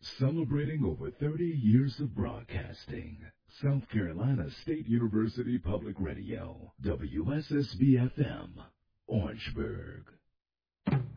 Celebrating over 30 years of broadcasting. South Carolina State University Public Radio, WSSB-FM, Orangeburg.